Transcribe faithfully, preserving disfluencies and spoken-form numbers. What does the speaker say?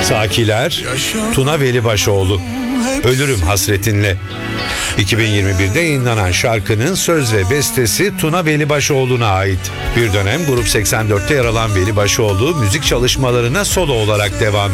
Sakiler, Tuna Velibaşoğlu, Ölürüm Hasretinle. iki bin yirmi birde yayınlanan şarkının söz ve bestesi Tuna Velibaşoğlu'na ait. Bir dönem Grup seksen dörtte yer alan Velibaşoğlu müzik çalışmalarına solo olarak devam